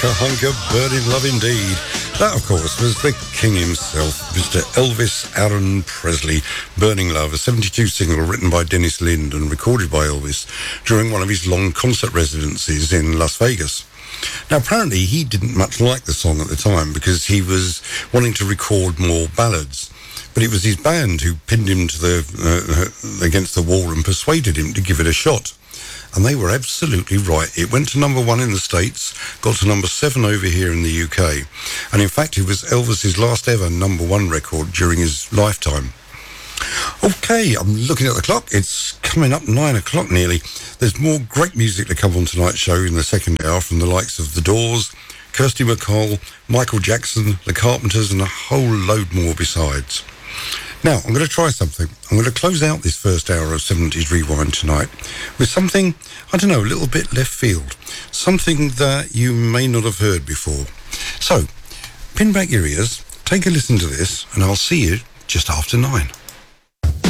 Hunker, hunker, burning love indeed. That, of course, was the king himself, Mr. Elvis Aaron Presley. Burning Love, a 72 single written by Dennis Lind and recorded by Elvis during one of his long concert residencies in Las Vegas. Now, apparently, he didn't much like the song at the time because he was wanting to record more ballads. But it was his band who pinned him to against the wall and persuaded him to give it a shot. And they were absolutely right. It went to number 1 in the States, got to number 7 over here in the UK. And in fact, it was Elvis's last ever number 1 record during his lifetime. Okay, I'm looking at the clock. It's coming up 9 o'clock nearly. There's more great music to come on tonight's show in the second hour from the likes of The Doors, Kirsty MacColl, Michael Jackson, The Carpenters, and a whole load more besides. Now, I'm going to try something. I'm going to close out this first hour of 70s Rewind tonight with something, I don't know, a little bit left field. Something that you may not have heard before. So, pin back your ears, take a listen to this, and I'll see you just after 9.